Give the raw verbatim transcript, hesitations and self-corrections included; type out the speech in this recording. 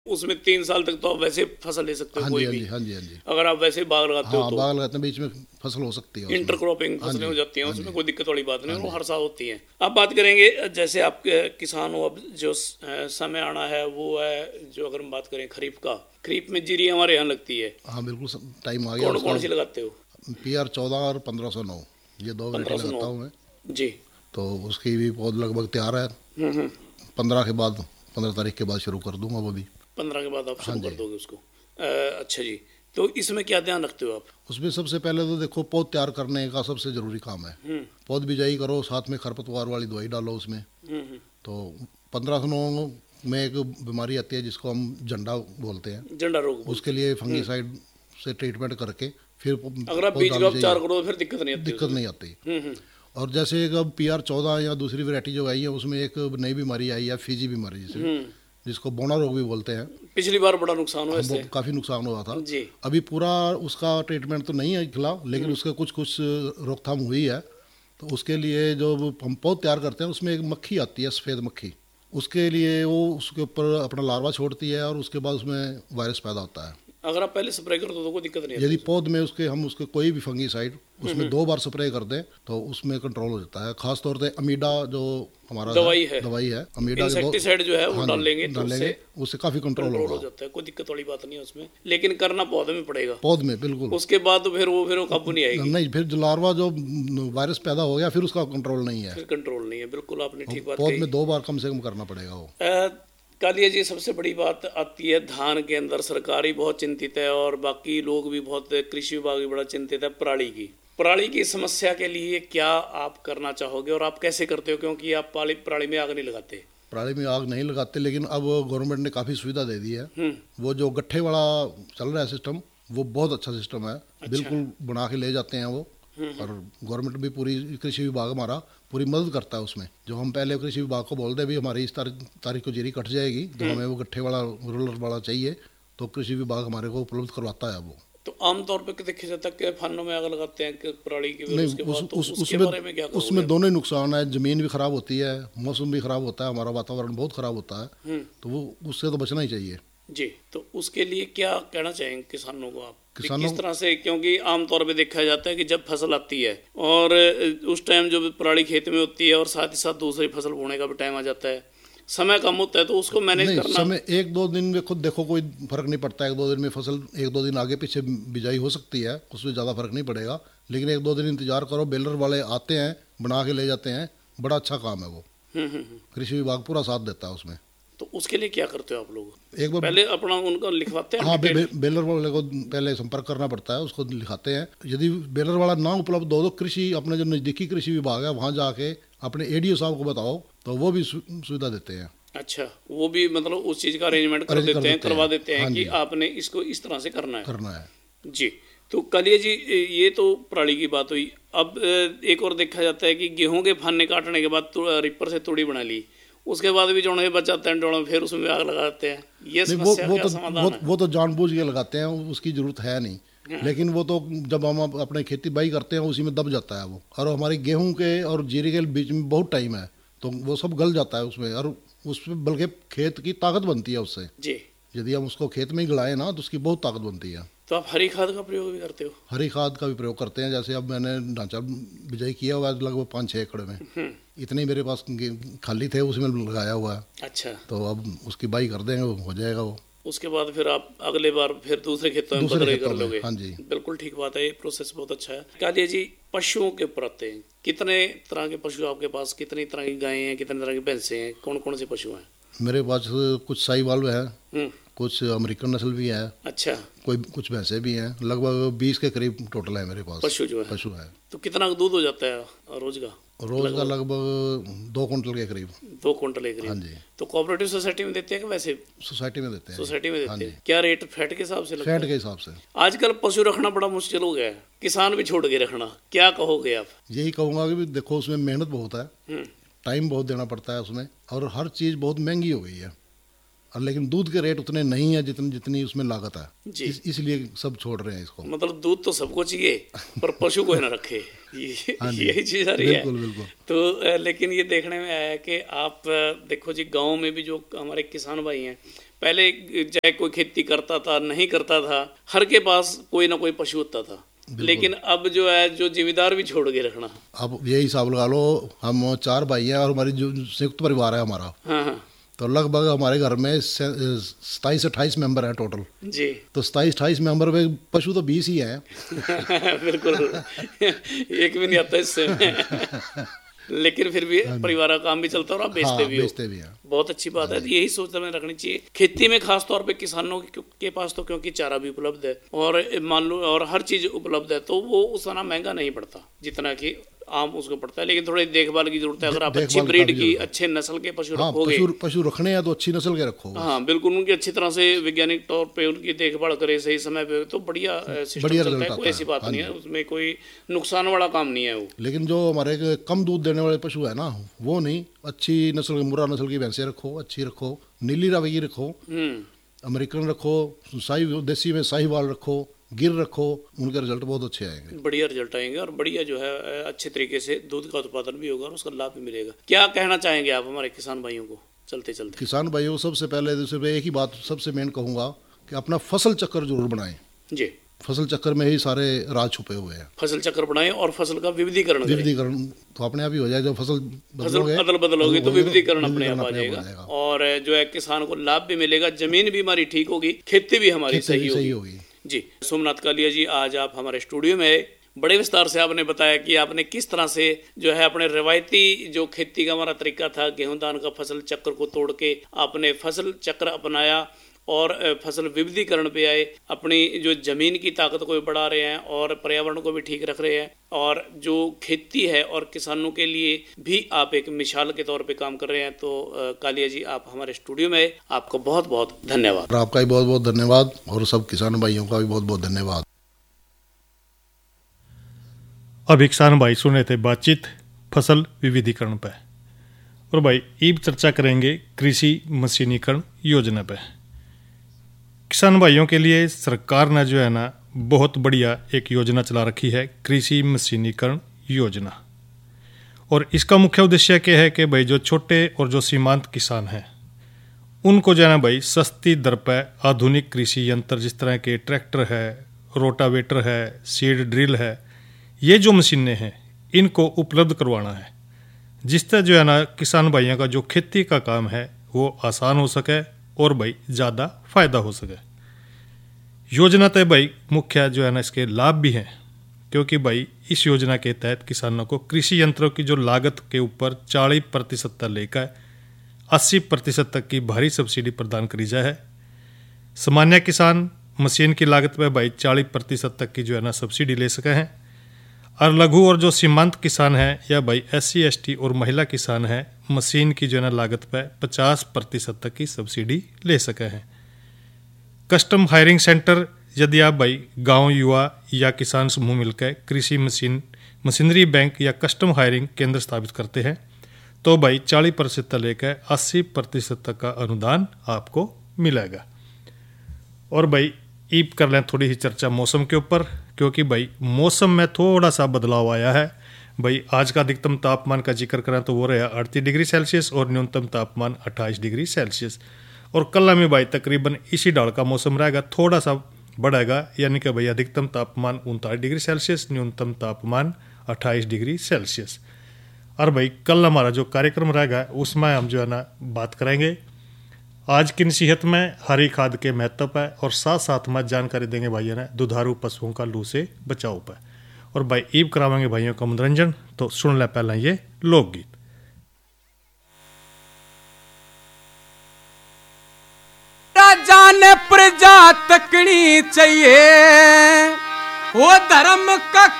उसमें तीन साल तक तो आप वैसे फसल ले सकते हो हाँ कोई जी हाँ भी, जी हाँ जी हाँ जी। अगर आप वैसे बाग लगाते हाँ हो तो बाग लगाते हैं, बीच में फसल हो सकती है उसमें। इंटरक्रॉपिंग हाँ फसलें जी हो जाती हैं, हाँ उसमें जी कोई दिक्कत वाली बात नहीं, हाँ और वो जी। हर साल होती हैं। अब बात करेंगे जैसे आप किसान हो, अब जो स- समय आना है वो है, जो अगर हम बात करें खरीफ का, खरीफ में जीरी हमारे यहाँ लगती है, हाँ बिल्कुल टाइम आ गया कौन उसका। कौन सी लगाते हो? पी आर चौदह और पंद्रह सौ नौ, ये दो वैरायटी पंद्रह सौ नौ लगाता हूँ मैं। जी। तो उसकी भी पौध लगभग तैयार है। हम्म हम्म पंद्रह के बाद, पंद्रह तारीख के बाद शुरू कर दूंगा वो भी। पंद्रह के बाद आप हाँ शुरू कर जी। दोगे उसको। अ, अच्छा जी। तो इसमें क्या ध्यान रखते हो आप? उसमें सबसे पहले तो देखो पौध तैयार करने का सबसे ज़रूरी काम है। हम्म पौध बिजाई करो, साथ में खरपतवार वाली दवाई डालो उसमें। हम्म हम्म। तो पंद्रह सौ नौ में एक बीमारी आती है जिसको हम झंडा बोलते हैं, झंडा रोग बोलते उसके लिए फंगीसाइड से ट्रीटमेंट करके फिर हैं। अगर आप पौध बीज का डालनी उपचार चाहिए, करो तो फिर दिक्कत नहीं आती दिक्कत उसमें। नहीं आती। हम्म हम्म और जैसे एक अब पी आर चौदह या दूसरी वैरायटी जो आई है उसमें एक नई बीमारी आई है, फीजी बीमारी जिसे हम्म। जिसको बोना रोग भी बोलते हैं। पिछली बार बड़ा नुकसान हुआ हमको इससे काफ़ी नुकसान हुआ था। जी। अभी पूरा उसका ट्रीटमेंट तो नहीं है खिलाफ, लेकिन उसके कुछ कुछ रोकथाम हुई है। तो उसके लिए जो हम पौध तैयार करते हैं उसमें एक मक्खी आती है, सफ़ेद मक्खी, उसके लिए वो उसके ऊपर अपना लार्वा छोड़ती है और उसके बाद उसमें वायरस पैदा होता है। अगर आप पहले स्प्रे कर दो तो कोई दिक्कत नहीं यदि आती। पौध में उसके हम उसके कोई भी फंगीसाइड उसमें दो बार स्प्रे कर दें तो उसमें कंट्रोल हो जाता है। खास तौर पे अमीडा जो हमारा दवाई है, दवाई है अमीडा के दो- इंसेक्टिसाइड जो है वो हाँ डाल जी, लेंगे तो डालेंगे, उससे उससे काफ़ी कंट्रोल कंट्रोल हो होगा जाता है, कोई दिक्कत वाली बात नहीं है उसमें। लेकिन करना पौधे में पड़ेगा, पौध में बिल्कुल। उसके बाद तो फिर वो फिर वो काबू नहीं आएगी, नहीं, फिर जो लार्वा जो वायरस पैदा हो गया फिर उसका कंट्रोल नहीं है। फिर कंट्रोल नहीं है। बिल्कुल आपने ठीक बात पौध कही। में दो बार कम से कम करना पड़ेगा वो। अ, कालिया जी, सबसे बड़ी बात आती है धान के अंदर, सरकारी बहुत चिंतित है और बाकी लोग भी बहुत, कृषि विभाग भी बड़ा चिंतित है पराली की। पराली की समस्या के लिए क्या आप करना चाहोगे और आप कैसे करते हो, क्योंकि आप पाली पराली में आग नहीं लगाते? पराली में आग नहीं लगाते, लेकिन अब गवर्नमेंट ने काफ़ी सुविधा दे दी है। हम्म वो जो गट्ठे वाला चल रहा है सिस्टम, वो बहुत अच्छा सिस्टम है। अच्छा। बिल्कुल बना के ले जाते हैं वो। और गवर्नमेंट भी पूरी, कृषि विभाग हमारा पूरी मदद करता है उसमें। जो हम पहले कृषि विभाग को बोलते हैं भी हमारी इस तारीख तारीख को जीरी कट जाएगी तो हमें वो गट्ठे वाला रोलर वाला चाहिए, तो कृषि विभाग हमारे को उपलब्ध करवाता है वो। तो आमतौर पे देखा जाता है कि फानों में आग लगाते हैं कि पराली की, नहीं, उसके उस, बाद तो उस, उसके उसमें बारे में क्या करोगे? उसमें दोनों ही नुकसान है। ज़मीन भी ख़राब होती है, मौसम भी ख़राब होता है, हमारा वातावरण बहुत ख़राब होता है। हम्म तो वो उससे तो बचना ही चाहिए। जी। तो उसके लिए क्या कहना चाहेंगे किसानों को आप कि किसानों- किस तरह से, क्योंकि आमतौर पे देखा जाता है कि जब फसल आती है और उस टाइम जो पराली खेत में होती है और साथ ही साथ दूसरी फसल बोने का भी टाइम आ जाता है, समय कम होता है, तो उसको मैनेज नहीं, करना। समय एक दो दिन में खुद देखो कोई फर्क नहीं पड़ता। एक दो दिन में फसल एक दो दिन आगे पीछे बिजाई हो सकती है, उसमें ज़्यादा फर्क नहीं पड़ेगा। लेकिन एक दो दिन इंतजार करो, बेलर वाले आते हैं, बना के ले जाते हैं, बड़ा अच्छा काम है वो। हम्म हम्म हम्म। कृषि विभाग पूरा साथ देता है उसमें। तो उसके लिए क्या करते हो आप लोग? एक बार पहले अपना उनका लिखवाते हैं हाँ, बे, डिटेल? बे, बेलर वाले को पहले संपर्क करना पड़ता है, उसको लिखाते हैं। यदि बेलर वाला ना उपलब्ध हो तो कृषि, अपने जो नज़दीकी कृषि विभाग है वहाँ जाके अपने एडीओ साहब को बताओ तो वो भी सु, सुविधा देते हैं। अच्छा, वो भी मतलब उस चीज़ का अरेंजमेंट कर अरेंज कर देते हैं, देते करवा हैं। देते हैं हाँ कि जी। आपने इसको इस तरह से करना है। करना है। जी। तो कालिया जी, ये तो पराली की बात हुई। अब एक और देखा जाता है कि गेहूं के फाने काटने के बाद रिपर से तूड़ी बना ली, उसके बाद भी जोड़े बचाते हैं डोड़ों, फिर उसमें आग लगाते हैं। ये नहीं, वो समस्या वो क्या तो समाधान वो, है? वो तो जानबूझ के लगाते हैं, उसकी जरूरत है नहीं। लेकिन वो तो जब हम अप- अपने खेती बाड़ी करते हैं उसी में दब जाता है वो। और हमारे गेहूं के और जीरे के बीच में बहुत टाइम है, तो वो सब गल जाता है उसमें, और उसमें बल्कि खेत की ताकत बनती है उससे। जी। यदि हम उसको खेत में ही गलाएं ना तो उसकी बहुत ताकत बनती है। तो आप हरी खाद का प्रयोग भी करते हो? हरी खाद का भी प्रयोग करते हैं। जैसे अब मैंने ढांचा बिजाई किया हुआ है लगभग पाँच छः एकड़ में, इतने ही मेरे पास गे- खाली थे, उसमें लगाया हुआ है। अच्छा। तो अब उसकी बाई कर देंगे, वो हो जाएगा वो। उसके बाद फिर आप अगले बार फिर दूसरे खेतों में दूसरे बदलाई खेतों कर में, लोगे? हाँ जी। बिल्कुल ठीक बात है, ये प्रोसेस बहुत अच्छा है। कालिया जी, पशुओं के ऊपर आते हैं। कितने तरह के पशु आपके पास, कितनी तरह की गायें हैं, कितने तरह की भैंसें हैं, कौन कौन से पशु हैं? मेरे पास कुछ साहीवाल है, हम्म कुछ अमेरिकन नस्ल भी है, अच्छा। कोई कुछ भैंसे भी हैं। लगभग बीस के करीब टोटल है मेरे पास पशु जो है पशु है। तो कितना दूध हो जाता है रोज का? रोज का लगभग दो कुंटल के करीब। दो कुंटल एक हाँ करीब। जी। तो कोऑपरेटिव सोसाइटी में देते हैं कि वैसे सोसाइटी में देते हैं। सोसाइटी में हाँ देते जी। हैं? क्या रेट फैट के हिसाब से लगता फैट है? के हिसाब से। आजकल पशु रखना बड़ा मुश्किल हो गया है, किसान भी छोड़ के रखना, क्या कहोगे आप? यही कहूँगा कि देखो उसमें मेहनत बहुत है, हम्म टाइम बहुत देना पड़ता है उसमें, और हर चीज़ बहुत महंगी हो गई है। और लेकिन दूध के रेट उतने नहीं है जितनी जितनी उसमें लागत है, जी। इस, इसलिए सब छोड़ रहे हैं इसको। मतलब दूध तो सबको चाहिए पर पशु को ही ना रखे, ये हाँ जी, यही चीज आ रही है। बिल्कुल बिल्कुल। तो अ, लेकिन ये देखने में आया है कि आप अ, देखो जी, गांव में भी जो हमारे किसान भाई हैं पहले चाहे कोई खेती करता था नहीं करता था, हर के पास कोई ना कोई पशु होता था, लेकिन अब जो है जो जिम्मेदार भी छोड़ के रखना। अब यही हिसाब लगा लो, हम चार भाई हैं और हमारी जो संयुक्त परिवार है हमारा, हाँ हाँ, तो लगभग हमारे घर में सताईस अट्ठाईस मेंबर हैं टोटल जी। तो सताईस अट्ठाईस मेंबर में पशु तो बीस ही हैं। बिल्कुल, एक भी नहीं आता इससे। लेकिन फिर भी परिवार का काम भी चलता है और आप बेचते हाँ, भी हो, बेचते भी हैं। बहुत अच्छी बात है। यही सोच हमें रखनी चाहिए खेती में, खास तौर पे किसानों के पास तो क्योंकि चारा भी उपलब्ध है और मान लो और हर चीज उपलब्ध है, तो वो उतना महंगा नहीं पड़ता जितना कि आम उसको पड़ता है, लेकिन थोड़ी देखभाल की जरूरत है। अगर आप अच्छी ब्रीड की, अच्छे नस्ल के पशु हाँ, रखोगे, पशु, पशु रखने हैं तो अच्छी नस्ल के रखो। हाँ बिल्कुल, उनकी अच्छी तरह से वैज्ञानिक तौर पे उनकी देखभाल करे सही समय पे, तो बढ़िया सिस्टम चलता है। कोई ऐसी बात नहीं है, उसमें कोई नुकसान वाला काम नहीं है वो। लेकिन जो हमारे कम दूध देने वाले पशु है ना, वो नहीं, अच्छी नस्ल की, मुर्रा नस्ल की भैंसें रखो, अच्छी रखो, नीली रावी की रखो, अमेरिकन रखो, शाही देसी में शाहीवाल रखो, गिर रखो, उनके रिजल्ट बहुत अच्छे आएंगे, बढ़िया रिजल्ट आएंगे और बढ़िया जो है अच्छे तरीके से दूध का उत्पादन भी होगा और उसका लाभ भी मिलेगा। क्या कहना चाहेंगे आप हमारे किसान भाइयों को चलते चलते? सिर्फ भाइयों सबसे पहले दूसरे एक ही बात सबसे मेन कहूँगा कि अपना फसल चक्र जरूर बनाएं जी। फसल चक्र में ही सारे राज छुपे हुए हैं। फसल चक्र बनाएं और फसल का विविधीकरण विविधीकरण तो अपने आप ही हो जाए। जब फसल फसल अदल बदल होगी तो विविधीकरण अपने आप आ जाएगा और जो है किसान को लाभ भी मिलेगा, जमीन भी हमारी ठीक होगी, खेती भी हमारी सही होगी जी। सोमनाथ कालिया जी, आज आप हमारे स्टूडियो में आए, बड़े विस्तार से आपने बताया कि आपने किस तरह से जो है अपने रवायती जो खेती का हमारा तरीका था, गेहूं धान का फसल चक्र को तोड़ के आपने फसल चक्र अपनाया और फसल विविधीकरण पे आए, अपनी जो जमीन की ताकत को भी बढ़ा रहे हैं और पर्यावरण को भी ठीक रख रहे हैं और जो खेती है और किसानों के लिए भी आप एक मिसाल के तौर पे काम कर रहे हैं। तो कालिया जी, आप हमारे स्टूडियो में आए, आपको बहुत बहुत धन्यवाद। आपका भी बहुत बहुत धन्यवाद और सब किसान भाइयों का भी बहुत बहुत धन्यवाद। अभी किसान भाई सुने थे बातचीत फसल विविधीकरण पे, और भाई ईब चर्चा करेंगे कृषि मशीनीकरण योजना पे। किसान भाइयों के लिए सरकार ने जो है ना बहुत बढ़िया एक योजना चला रखी है, कृषि मशीनीकरण योजना। और इसका मुख्य उद्देश्य क्या है कि भाई जो छोटे और जो सीमांत किसान हैं उनको जो है ना भाई सस्ती दर पर आधुनिक कृषि यंत्र, जिस तरह के ट्रैक्टर है, रोटावेटर है, सीड ड्रिल है, ये जो मशीनें हैं इनको उपलब्ध करवाना है, जिससे जो है ना किसान भाइयों का जो खेती का काम है वो आसान हो सके और भाई ज़्यादा फायदा हो सके। योजना तय भाई मुख्य जो है ना इसके लाभ भी हैं, क्योंकि भाई इस योजना के तहत किसानों को कृषि यंत्रों की जो लागत के ऊपर चालीस प्रतिशत तक लेकर अस्सी प्रतिशत तक की भारी सब्सिडी प्रदान करी जाए है। सामान्य किसान मशीन की लागत पर भाई चालीस प्रतिशत तक की जो है ना सब्सिडी ले सके हैं, और लघु और जो सीमांत किसान हैं या भाई एस सी एस टी और महिला किसान हैं मशीन की जो है ना लागत पर पचास प्रतिशत तक की सब्सिडी ले सके हैं। कस्टम हायरिंग सेंटर, यदि आप भाई गांव युवा या किसान समूह मिलकर कृषि मशीन मशीनरी बैंक या कस्टम हायरिंग केंद्र स्थापित करते हैं तो भाई चालीस प्रतिशत तक लेकर अस्सी प्रतिशत तक का अनुदान आपको मिलेगा। और भाई ईब कर लें थोड़ी ही चर्चा मौसम के ऊपर, क्योंकि भाई मौसम में थोड़ा सा बदलाव आया है। भाई आज का अधिकतम तापमान का जिक्र करें तो वो रहा अड़तीस डिग्री सेल्सियस और न्यूनतम तापमान अट्ठाईस डिग्री सेल्सियस। और कल में भाई तकरीबन इसी ढाल का मौसम रहेगा, थोड़ा सा बढ़ेगा, यानी कि भाई अधिकतम तापमान उनतालीस डिग्री सेल्सियस, न्यूनतम तापमान अट्ठाईस डिग्री सेल्सियस। और भाई कल हमारा जो कार्यक्रम रहेगा उसमें हम जो है ना बात करेंगे आज की नसीहत में हरी खाद के महत्व पर, और साथ साथ में जानकारी देंगे भाइयों ने दुधारू पशुओं का लू से बचाव पर। और भाई ईब करावेंगे भाइयों का मनोरंजन। तो सुन ले पहले ये लोकगीत। राजा ने प्रजा तकनी चाहिए, वो धर्म का